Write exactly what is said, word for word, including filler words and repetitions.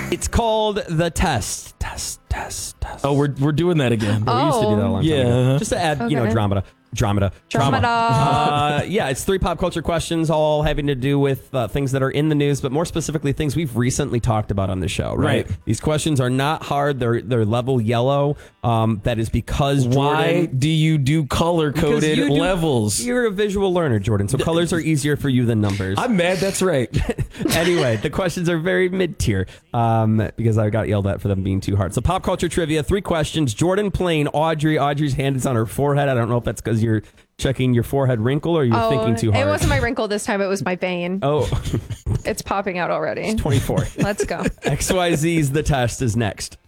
It's called The Test. Test, test, test. Oh, we're we're doing that again. We used to do that a long Yeah. time ago. Just to add, you know, Okay. dramata. Dramata. Dramata. Uh, yeah, it's three pop culture questions, all having to do with uh, things that are in the news, but more specifically, things we've recently talked about on the show, right? Right. These questions are not hard. They're they're level yellow. Um, that is because Why Jordan... do you do color because coded you do- levels? You're a visual learner, Jordan, so colors are easier for you than numbers. I'm mad. That's right. Anyway, the questions are very mid-tier um, because I got yelled at for them being too hard. So pop culture trivia, three questions. Jordan playing Audrey. Audrey's hand is on her forehead. I don't know if that's because you're checking your forehead wrinkle or you're Oh, thinking too hard. it wasn't my wrinkle this time. It was my vein. Oh, It's popping out already. twenty-four. Let's go. X Y Z's The Test is next.